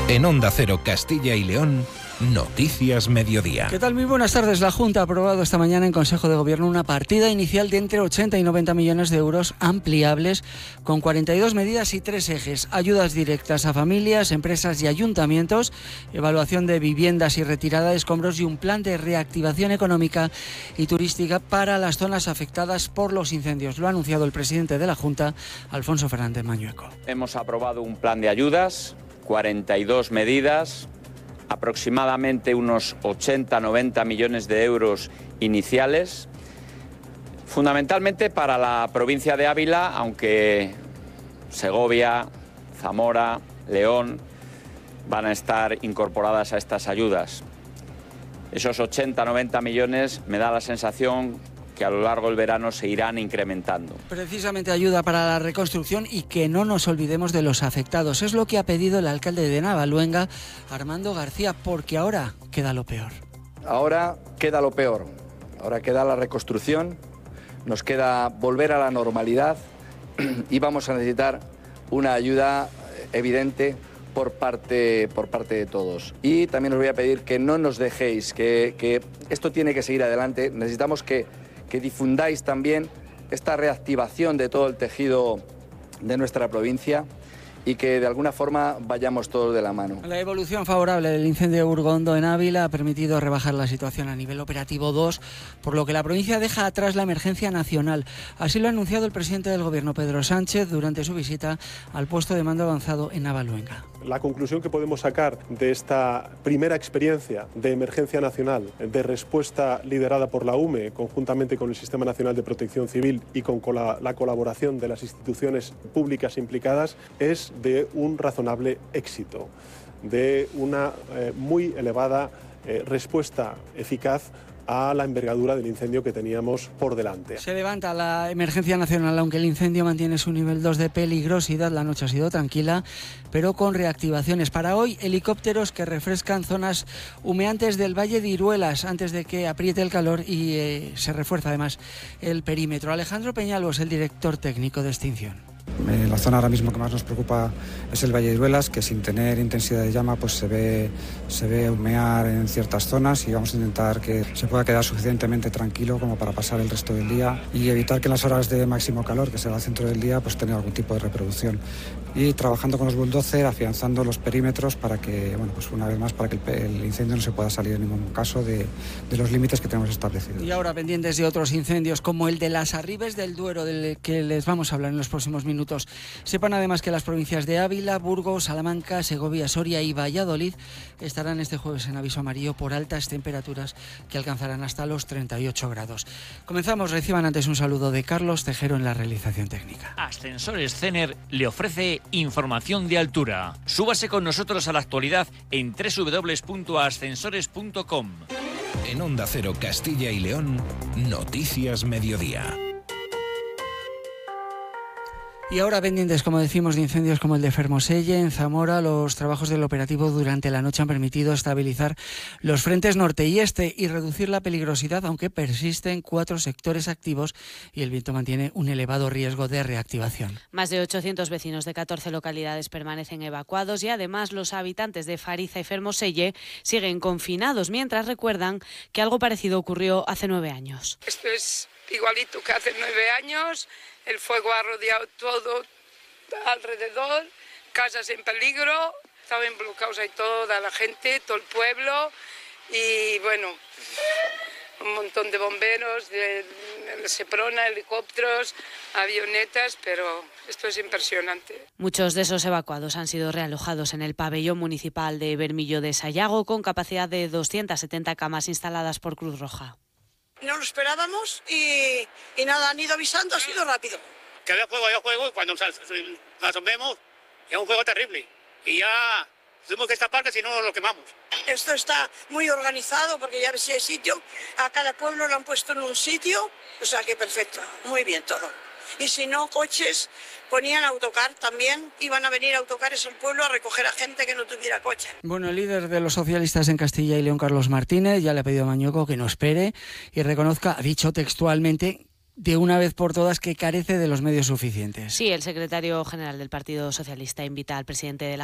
En Onda Cero Castilla y León, Noticias Mediodía. ¿Qué tal? Muy buenas tardes. La Junta ha aprobado esta mañana en Consejo de Gobierno una partida inicial de entre 80 y 90 millones de euros ampliables con 42 medidas y 3 ejes. Ayudas directas a familias, empresas y ayuntamientos, evaluación de viviendas y retirada de escombros y un plan de reactivación económica y turística para las zonas afectadas por los incendios. Lo ha anunciado el presidente de la Junta, Alfonso Fernández Mañueco. Hemos aprobado un plan de ayudas, 42 medidas, aproximadamente unos 80-90 millones de euros iniciales, fundamentalmente para la provincia de Ávila, aunque Segovia, Zamora, León van a estar incorporadas a estas ayudas. Esos 80-90 millones me da la sensación que a lo largo del verano se irán incrementando. Precisamente ayuda para la reconstrucción y que no nos olvidemos de los afectados. Es lo que ha pedido el alcalde de Navaluenga, Armando García, porque ahora queda lo peor. Ahora queda lo peor. Ahora queda la reconstrucción, nos queda volver a la normalidad y vamos a necesitar una ayuda evidente por parte de todos. Y también os voy a pedir que no nos dejéis, que esto tiene que seguir adelante. Necesitamos que difundáis también esta reactivación de todo el tejido de nuestra provincia y que de alguna forma vayamos todos de la mano. La evolución favorable del incendio de Burgondo en Ávila ha permitido rebajar la situación a nivel operativo 2, por lo que la provincia deja atrás la emergencia nacional. Así lo ha anunciado el presidente del Gobierno, Pedro Sánchez, durante su visita al puesto de mando avanzado en Navaluenga. La conclusión que podemos sacar de esta primera experiencia de emergencia nacional, de respuesta liderada por la UME, conjuntamente con el Sistema Nacional de Protección Civil y con la colaboración de las instituciones públicas implicadas, es de un razonable éxito, de una muy elevada respuesta eficaz a la envergadura del incendio que teníamos por delante. Se levanta la emergencia nacional, aunque el incendio mantiene su nivel 2 de peligrosidad. La noche ha sido tranquila, pero con reactivaciones. Para hoy, helicópteros que refrescan zonas humeantes del Valle de Iruelas antes de que apriete el calor y se refuerza además el perímetro. Alejandro Peñalvo es el director técnico de extinción. La zona ahora mismo que más nos preocupa es el Valle de Iruelas, que sin tener intensidad de llama pues se ve humear en ciertas zonas, y vamos a intentar que se pueda quedar suficientemente tranquilo como para pasar el resto del día y evitar que en las horas de máximo calor, que será el centro del día, pues tener algún tipo de reproducción. Y trabajando con los bulldozer, afianzando los perímetros para que, pues una vez más, para que el incendio no se pueda salir en ningún caso de los límites que tenemos establecidos. Y ahora pendientes de otros incendios, como el de las Arribes del Duero, del que les vamos a hablar en los próximos minutos. Sepan además que las provincias de Ávila, Burgos, Salamanca, Segovia, Soria y Valladolid estarán este jueves en aviso amarillo por altas temperaturas que alcanzarán hasta los 38 grados. Comenzamos. Reciban antes un saludo de Carlos Tejero en la realización técnica. Ascensores Cener le ofrece información de altura. Súbase con nosotros a la actualidad en www.ascensores.com. En Onda Cero Castilla y León, Noticias Mediodía. Y ahora pendientes, como decimos, de incendios como el de Fermoselle en Zamora. Los trabajos del operativo durante la noche han permitido estabilizar los frentes norte y este y reducir la peligrosidad, aunque persisten 4 sectores activos y el viento mantiene un elevado riesgo de reactivación. Más de 800 vecinos de 14 localidades permanecen evacuados y además los habitantes de Fariza y Fermoselle siguen confinados, mientras recuerdan que algo parecido ocurrió hace 9 años. Esto es igualito que hace 9 años. El fuego ha rodeado todo alrededor, casas en peligro, estaban bloqueados ahí toda la gente, todo el pueblo y bueno, un montón de bomberos, de Seprona, helicópteros, avionetas, pero esto es impresionante. Muchos de esos evacuados han sido realojados en el pabellón municipal de Bermillo de Sayago, con capacidad de 270 camas instaladas por Cruz Roja. No lo esperábamos y nada, han ido avisando, ha sido rápido. Que había fuego, y cuando nos asomemos, era un fuego terrible. Y ya tuvimos que escapar, que si no lo quemamos. Esto está muy organizado porque ya ves si hay sitio, a cada pueblo lo han puesto en un sitio, o sea que perfecto, muy bien todo. Y si no, coches, ponían autocar también, iban a venir autocares al pueblo a recoger a gente que no tuviera coche. Bueno, el líder de los socialistas en Castilla y León, Carlos Martínez, ya le ha pedido a Mañueco que no espere y reconozca, ha dicho textualmente, de una vez por todas, que carece de los medios suficientes. Sí, el secretario general del Partido Socialista invita al presidente de la